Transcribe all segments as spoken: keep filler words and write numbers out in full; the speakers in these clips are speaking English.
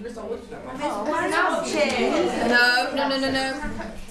No, no, no, no, no.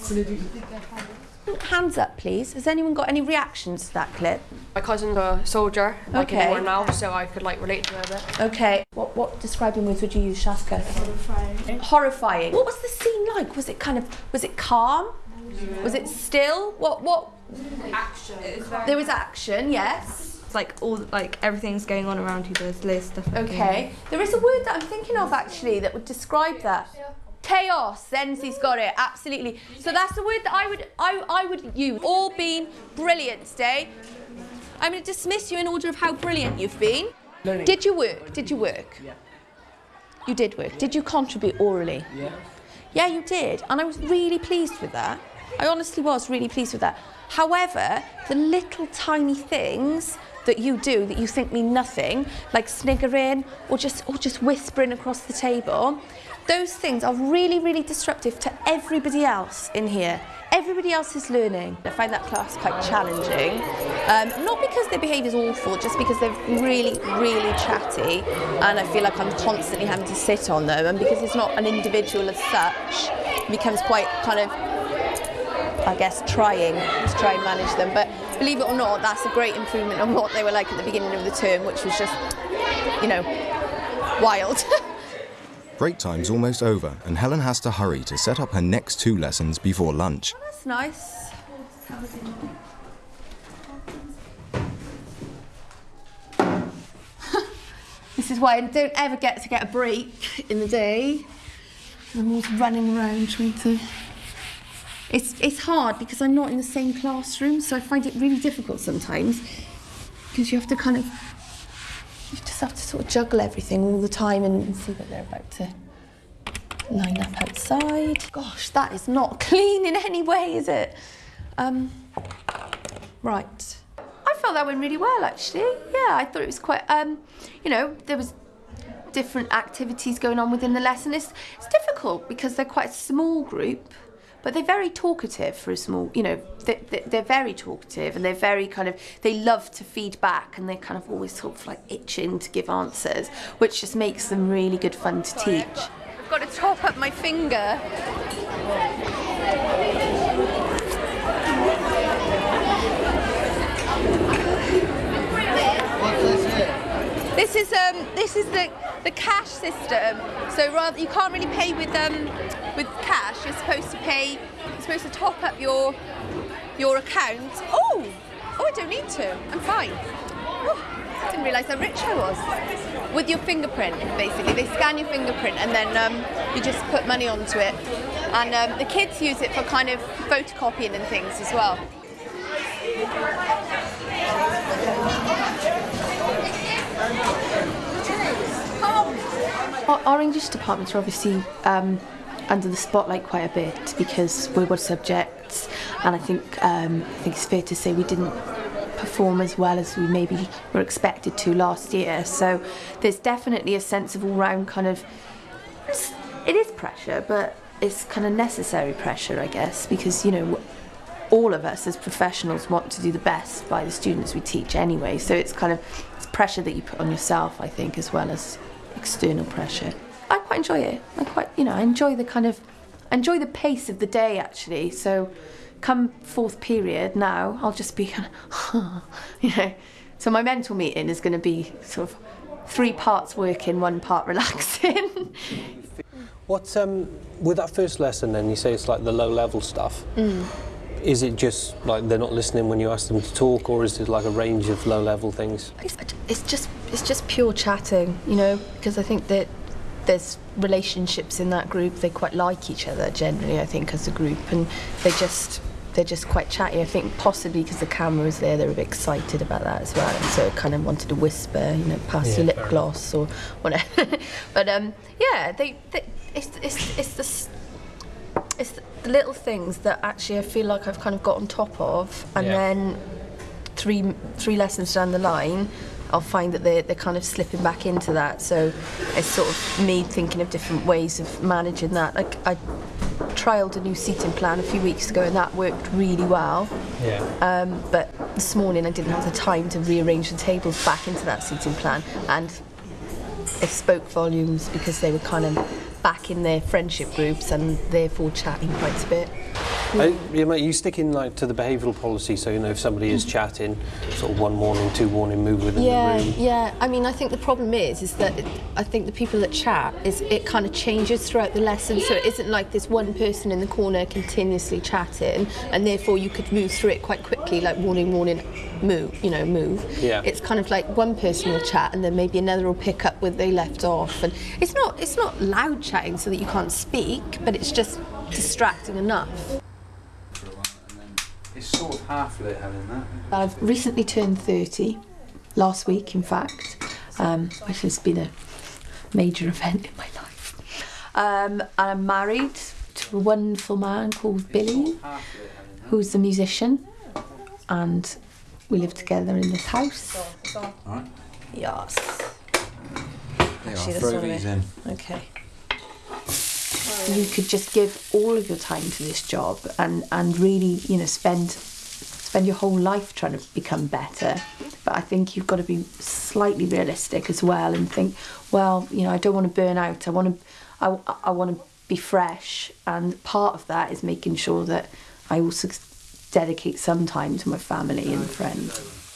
Hands up, please. Has anyone got any reactions to that clip? My cousin's a soldier, like okay. in war now, so I could like relate to her a bit. Okay. What what describing words would you use, Shaska? Horrifying. Horrifying. What was the scene like? Was it kind of was it calm? Was it still? What what? Action. There was action, yes. It's like all like everything's going on around you. There's loads of stuff. Okay. There is a word that I'm thinking of actually that would describe that. Chaos. Zenzi's got it. Absolutely. So that's the word that I would I I would use. All been brilliant today. I'm going to dismiss you in order of how brilliant you've been. Learning. Did you work? Did you work? Yeah. You did work. Did you contribute orally? Yeah. Yeah, you did. And I was really pleased with that. I honestly was really pleased with that. However, the little tiny things that you do that you think mean nothing, like sniggering or just or just whispering across the table, those things are really, really disruptive to everybody else in here. Everybody else is learning. I find that class quite challenging. Um, not because their behaviour is awful, just because they're really, really chatty, and I feel like I'm constantly having to sit on them, and because it's not an individual as such, it becomes quite kind of, I guess, trying to try and manage them. But believe it or not, that's a great improvement on what they were like at the beginning of the term, which was just, you know, wild. Break time's almost over, and Helen has to hurry to set up her next two lessons before lunch. Oh, that's nice. This is why I don't ever get to get a break in the day. I'm always running around trying to... It's, it's hard because I'm not in the same classroom, so I find it really difficult sometimes because you have to kind of... You just have to sort of juggle everything all the time and see that they're about to line up outside. Gosh, that is not clean in any way, is it? Um, right. I felt that went really well, actually. Yeah, I thought it was quite, um, you know, there was different activities going on within the lesson. It's, it's difficult because they're quite a small group, but they're very talkative for a small, you know, they, they, they're very talkative and they're very kind of, they love to feed back and they're kind of always sort of like itching to give answers, which just makes them really good fun to teach. I've got to top up my finger. This is um this is the the cash system. So rather you can't really pay with um with cash. You're supposed to pay. You're supposed to top up your your account. Oh, oh, I don't need to. I'm fine. Oh, I didn't realise how rich I was. With your fingerprint, basically, they scan your fingerprint and then um, you just put money onto it. And um, the kids use it for kind of photocopying and things as well. Our, our English departments are obviously um, under the spotlight quite a bit because we were subjects, and I think um, I think it's fair to say we didn't perform as well as we maybe were expected to last year. So there's definitely a sense of all-round kind of, it is pressure, but it's kind of necessary pressure, I guess, because, you know, all of us as professionals want to do the best by the students we teach anyway. So it's kind of it's pressure that you put on yourself, I think, as well as external pressure. I quite enjoy it. I quite, you know, I enjoy the kind of, I enjoy the pace of the day actually. So come fourth period now, I'll just be kind of, you know. So my mental meeting is going to be sort of three parts working, one part relaxing. What, um, with that first lesson then, you say it's like the low-level stuff. Mm. Is it just like they're not listening when you ask them to talk, or is it like a range of low-level things? It's, it's just it's just pure chatting, you know, because I think that there's relationships in that group. They quite like each other generally, I think, as a group, and they just they're just quite chatty. I think possibly because the camera was there, they were a bit excited about that as well, and so kind of wanted to whisper, you know, pass yeah, your lip gloss or whatever. But um, yeah, they, they it's it's it's the. It's the little things that actually I feel like I've kind of got on top of, and yeah. then three three lessons down the line, I'll find that they're, they're kind of slipping back into that. So it's sort of me thinking of different ways of managing that. Like I trialled a new seating plan a few weeks ago and that worked really well. Yeah. Um, but this morning I didn't have the time to rearrange the tables back into that seating plan, and it spoke volumes because they were kind of back in their friendship groups and therefore chatting quite a bit. Uh, yeah, mate, you stick in like to the behavioural policy, so you know if somebody is chatting, sort of one warning, two warning, move within Yeah, the room. yeah. I mean, I think the problem is, is that it, I think the people that chat is it kind of changes throughout the lesson, so it isn't like this one person in the corner continuously chatting, and therefore you could move through it quite quickly, like warning, warning, move, you know, move. Yeah. It's kind of like one person will chat, and then maybe another will pick up where they left off, and it's not, it's not loud chatting so that you can't speak, but it's just distracting enough. It's sort of half lit, Helen, that. I've recently turned thirty, last week in fact, um, which has been a major event in my life. Um, and I'm married to a wonderful man called Billy, who's a musician, and we live together in this house. Alright. Yes. Yeah, Actually, I'll that's throw all of these it. in. Okay. You could just give all of your time to this job and, and really, you know, spend spend your whole life trying to become better. But I think you've got to be slightly realistic as well and think, well, you know, I don't want to burn out. I want to, I, I want to be fresh, and part of that is making sure that I also dedicate some time to my family and friends.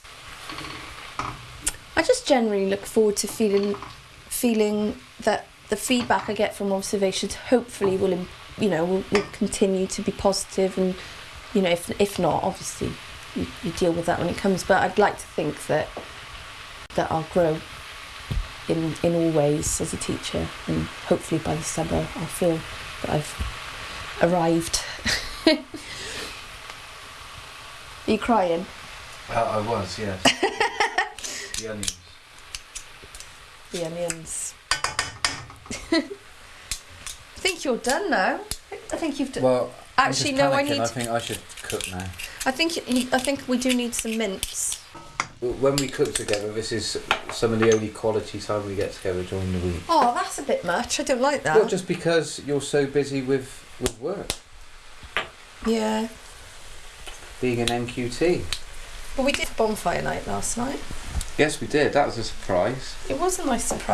I just generally look forward to feeling feeling that the feedback I get from observations hopefully will, you know, will, will continue to be positive, and, you know, if if not, obviously you, you deal with that when it comes. But I'd like to think that that I'll grow in in all ways as a teacher, and hopefully by the summer I'll feel that I've arrived. Are you crying? Uh, I was, yes. The onions. The onions. I think you're done now. I think you've done. Well, Actually, I'm no, just I panicking. need. I think I should cook now. I think you, I think we do need some mince. When we cook together, this is some of the only quality time we get together during the week. Oh, that's a bit much. I don't like that. Well, just because you're so busy with, with work, Yeah. being an N Q T. Well, we did bonfire night last night. Yes, we did. That was a surprise. It was a nice surprise.